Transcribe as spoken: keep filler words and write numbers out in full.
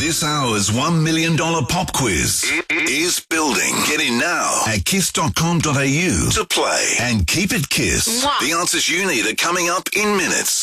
This hour's one million dollars pop quiz is building. Get in now at kiss dot com dot a u to play and keep it Kiss. The answers you need are coming up in minutes.